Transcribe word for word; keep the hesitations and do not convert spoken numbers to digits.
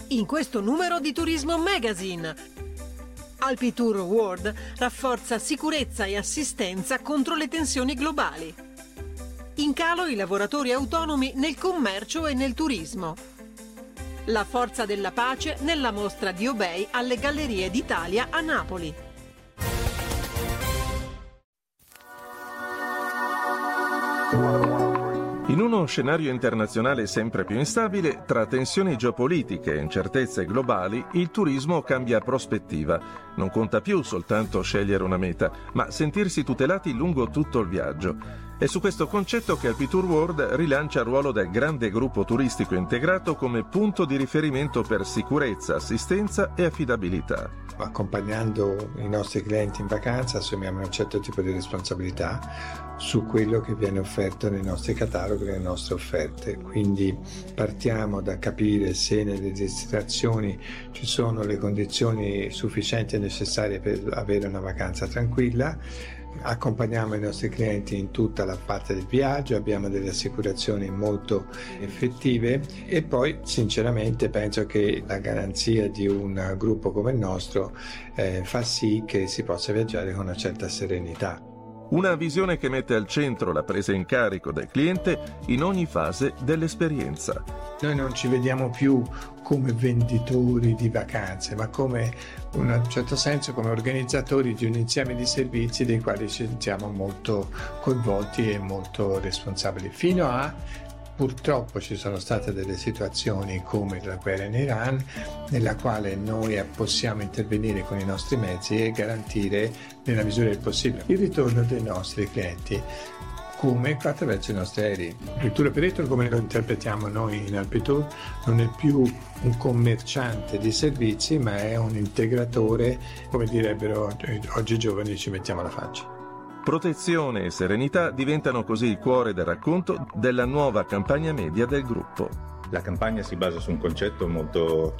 In questo numero di Turismo Magazine, Alpitour World rafforza sicurezza e assistenza contro le tensioni globali. In calo i lavoratori autonomi nel commercio e nel turismo. La forza della pace nella mostra di Obey alle Gallerie d'Italia a Napoli. In uno scenario internazionale sempre più instabile, tra tensioni geopolitiche e incertezze globali, il turismo cambia prospettiva. Non conta più soltanto scegliere una meta, ma sentirsi tutelati lungo tutto il viaggio. È su questo concetto che Alpitour World rilancia il ruolo del grande gruppo turistico integrato come punto di riferimento per sicurezza, assistenza e affidabilità. Accompagnando i nostri clienti in vacanza assumiamo un certo tipo di responsabilità su quello che viene offerto nei nostri cataloghi, nelle nostre offerte. Quindi partiamo da capire se nelle destinazioni ci sono le condizioni sufficienti e necessarie per avere una vacanza tranquilla. Accompagniamo i nostri clienti in tutta la parte del viaggio, abbiamo delle assicurazioni molto effettive e poi sinceramente penso che la garanzia di un gruppo come il nostro eh, fa sì che si possa viaggiare con una certa serenità. Una visione che mette al centro la presa in carico del cliente in ogni fase dell'esperienza. Noi non ci vediamo più come venditori di vacanze, ma come, in un certo senso, come organizzatori di un insieme di servizi dei quali ci sentiamo molto coinvolti e molto responsabili. Fino a Purtroppo ci sono state delle situazioni come la guerra in Iran, nella quale noi possiamo intervenire con i nostri mezzi e garantire, nella misura del possibile, il ritorno dei nostri clienti, come attraverso i nostri aerei. Il tour operator, come lo interpretiamo noi in Alpitour, non è più un commerciante di servizi, ma è un integratore, come direbbero oggi i giovani, ci mettiamo la faccia. Protezione e serenità diventano così il cuore del racconto della nuova campagna media del gruppo. La campagna si basa su un concetto molto